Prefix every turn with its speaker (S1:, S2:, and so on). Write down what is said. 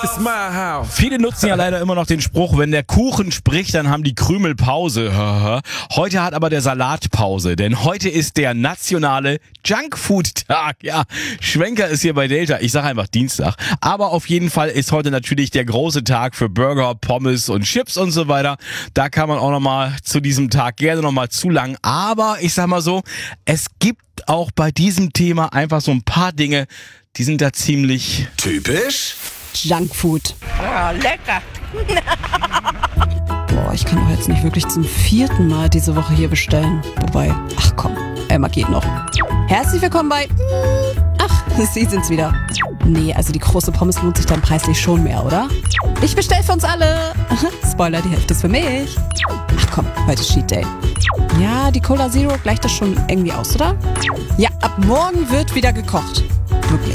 S1: It's my house.
S2: Viele nutzen ja leider immer noch den Spruch, wenn der Kuchen spricht, dann haben die Krümel Pause. Heute hat aber der Salat Pause, denn heute ist der nationale Junkfood-Tag. Ja, Schwenker ist hier bei Delta. Ich sage einfach Dienstag. Aber auf jeden Fall ist heute natürlich der große Tag für Burger, Pommes und Chips und so weiter. Da kann man auch nochmal zu diesem Tag gerne nochmal zulangen. Aber ich sag mal so, es gibt auch bei diesem Thema einfach so ein paar Dinge, die sind da ziemlich
S1: Typisch
S3: Junkfood.
S4: Ja, lecker.
S3: Boah, ich kann doch jetzt nicht wirklich zum 4. Mal diese Woche hier bestellen. Wobei, ach komm, Emma geht noch. Herzlich willkommen bei... Ach, Sie sind's wieder. Nee, also die große Pommes lohnt sich dann preislich schon mehr, oder? Ich bestell für uns alle. Spoiler, die Hälfte ist für mich. Ach komm, heute ist Cheat Day. Ja, die Cola Zero gleicht das schon irgendwie aus, oder? Ja, ab morgen wird wieder gekocht.